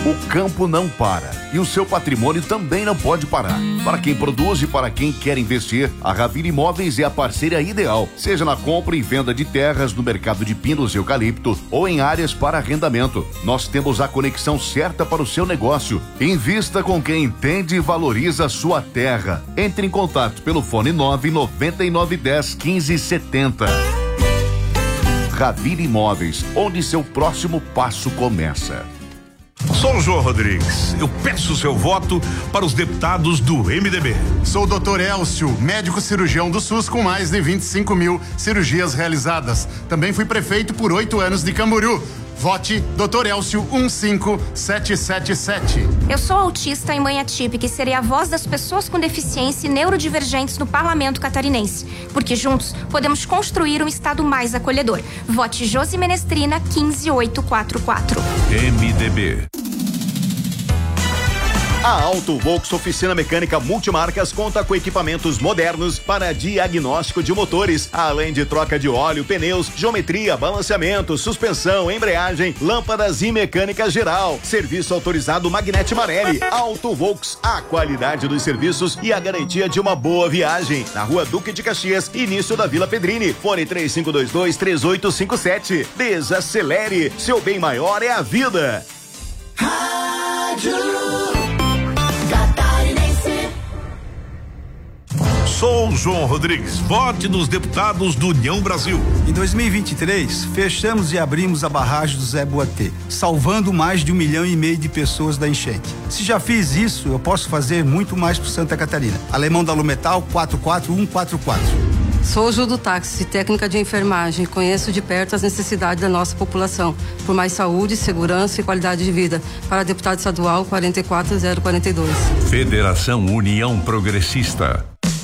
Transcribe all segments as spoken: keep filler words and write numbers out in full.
O campo não para e o seu patrimônio também não pode parar. Para quem produz e para quem quer investir, a Ravile Imóveis é a parceira ideal, seja na compra e venda de terras no mercado de pinos e eucalipto ou em áreas para arrendamento. Nós temos a conexão certa para o seu negócio. Invista com quem entende e valoriza a sua terra. Entre em contato pelo fone nove nove nove um zero um cinco sete zero. Ravile Imóveis, onde seu próximo passo começa. Sou o João Rodrigues. Eu peço o seu voto para os deputados do M D B. Sou o doutor Elcio, médico cirurgião do SUS com mais de vinte e cinco mil cirurgias realizadas. Também fui prefeito por oito anos de Camboriú. Vote doutor Elcio um cinco sete sete sete. Eu sou autista e mãe atípica e serei a voz das pessoas com deficiência e neurodivergentes no parlamento catarinense. Porque juntos podemos construir um estado mais acolhedor. Vote Josi Menestrina um cinco oito quatro quatro. M D B. A Auto Volks Oficina Mecânica Multimarcas conta com equipamentos modernos para diagnóstico de motores, além de troca de óleo, pneus, geometria, balanceamento, suspensão, embreagem, lâmpadas e mecânica geral. Serviço autorizado Magnete Marelli. Auto Volks, a qualidade dos serviços e a garantia de uma boa viagem. Na Rua Duque de Caxias, início da Vila Pedrini. Fone três cinco dois dois, três oito cinco sete. Desacelere, seu bem maior é a vida. Rádio Sou João Rodrigues. Vote nos deputados do União Brasil. Em dois mil e vinte e três, fechamos e abrimos a barragem do Zé Boatê, salvando mais de um milhão e meio de pessoas da enchente. Se já fiz isso, eu posso fazer muito mais por Santa Catarina. Alemão da Lumetal, quatro quatro um quatro quatro. Sou Ju do Táxi, técnica de enfermagem. Conheço de perto as necessidades da nossa população. Por mais saúde, segurança e qualidade de vida. Para deputado estadual quatro quatro zero quatro dois. Federação União Progressista.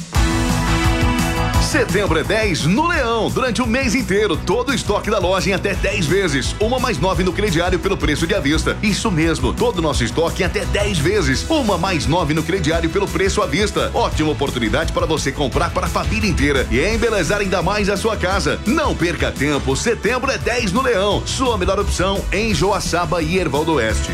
Setembro é dez no Leão. Durante o mês inteiro, todo o estoque da loja em até dez vezes. Uma mais nove no crediário pelo preço de à vista. Isso mesmo, todo o nosso estoque em até dez vezes. Uma mais nove no crediário pelo preço à vista. Ótima oportunidade para você comprar para a família inteira e embelezar ainda mais a sua casa. Não perca tempo, setembro é dez no Leão. Sua melhor opção em Joaçaba e Erval do Oeste.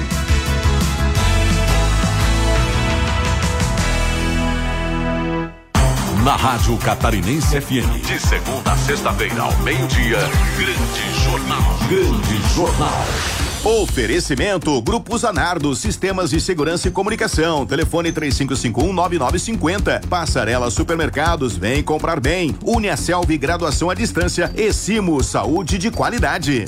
Na Rádio Catarinense F M. De segunda a sexta-feira, ao meio-dia. Grande Jornal. Grande Jornal. Oferecimento Grupo Zanardo, Sistemas de Segurança e Comunicação. Telefone três cinco cinco um nove nove cinco zero. Passarela Supermercados, vem comprar bem. Uniaselv, graduação à distância. E Simo, saúde de qualidade.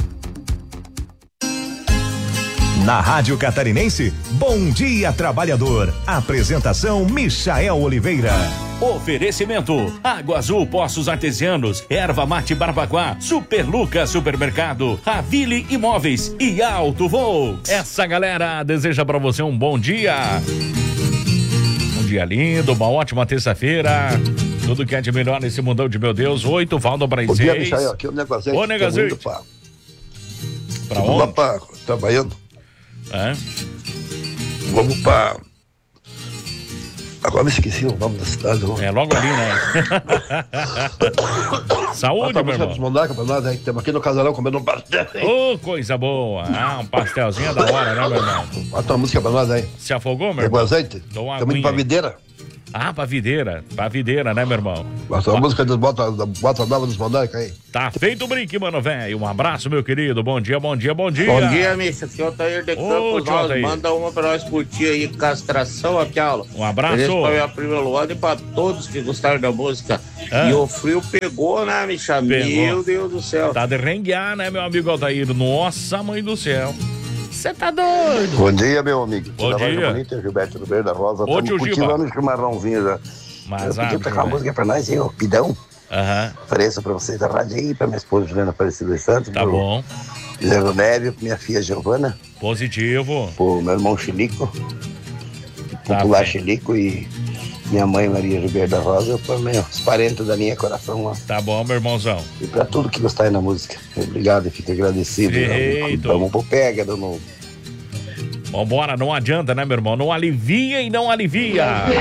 Na Rádio Catarinense, Bom Dia Trabalhador. Apresentação Michael Oliveira. Oferecimento: Água Azul Poços Artesianos, Erva Mate Barbacoa, Super Lucas Supermercado, Ravile Imóveis e Auto Volks. Essa galera deseja pra você um bom dia. Um dia lindo, uma ótima terça-feira. Tudo que é de melhor nesse mundão de meu Deus. Oito, Valdo Braizês. Bom dia, Michael. Aqui é o Negazete. Ô, Negazete. Pra, pra onde? Lá pra trabalhando. É? Vamos pra... Agora me esqueci o nome da cidade. Vamos. É logo ali, né? Saúde, meu irmão. Desmondaca pra nós, aí. Estamos aqui no casarão comendo um pastel. Ô, oh, coisa boa. Ah, um pastelzinho é da hora, né, meu irmão? Bota uma música pra nós aí. Se afogou, meu irmão? irmão? Azeite. Estamos indo pra videira. Ah, pra videira. Pra videira, né, meu irmão? Bota a música dos Bota, bota Nova dos Mondarca aí. Tá feito o brinque, mano, velho. Um abraço, meu querido. Bom dia, bom dia, bom dia. Bom dia, Micha. Aqui é o Tair de Campos. Nós manda uma pra nós curtir aí, castração aqui, aula. Um abraço. Beleza, pra minha prima Luana e pra todos que gostaram da música. Ah. E o frio pegou, né, Micha? Meu Deus do céu. Tá de renguear, né, meu amigo Altair? Nossa, mãe do céu. Você tá doido? Bom dia, meu amigo. Bom dia. Bonita, Gilberto Ribeiro da Rosa. Ô, tio Giba. Cultivando o chimarrãozinho já. Mas eu podia tocar uma música pra nós aí, ó, Pidão. Aham. Uhum. Ofereço pra vocês da rádio aí, pra minha esposa Juliana Aparecida dos Santos. Tá bom. Zé Neve, minha filha Giovana. Positivo. Pro meu irmão Chilico. Popular tá Chilico e minha mãe Maria Ribeiro da Rosa. Pra os parentes da minha coração lá. Tá bom, meu irmãozão. E pra tudo que gostarem da música. Obrigado e fico agradecido. Eita. Vamos pro pega do novo. Vambora, não adianta, né, meu irmão? Não alivia e não alivia.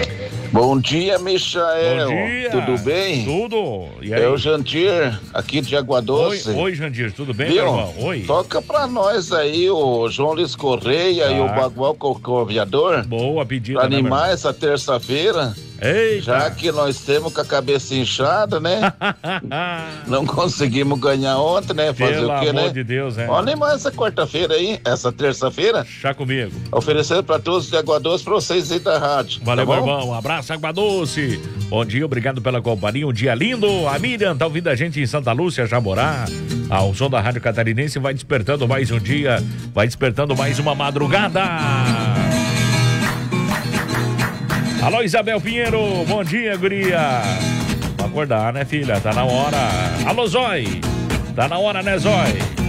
Bom dia, Michael. Bom dia. Tudo bem? Tudo. E aí? É o Jandir, aqui de Água Doce. Oi, oi Jandir, tudo bem, Viu? meu irmão? Oi. Toca pra nós aí o João Luiz Correia Tá. e o Bagual Corcoviador. Boa pedida, Pra né, meu animar irmão? essa terça-feira. Eita. Já que nós temos com a cabeça inchada, né? Não conseguimos ganhar ontem, né? Fazer Pelo o quê, amor né? de Deus, né? Vamos animar essa quarta-feira aí, essa terça-feira. Chá comigo. Oferecendo pra todos de Água Doce pra vocês aí da rádio. Valeu, tá meu bom? irmão. Um abraço, Água Doce. Bom dia, obrigado pela companhia. Um dia lindo. A Miriam tá ouvindo a gente em Santa Lúcia, Jaborá. Ah, o som da Rádio Catarinense vai despertando mais um dia, vai despertando mais uma madrugada. Alô, Isabel Pinheiro. Bom dia, guria. Vamos acordar, né, filha? Tá na hora. Alô, Zói. Tá na hora, né, Zói?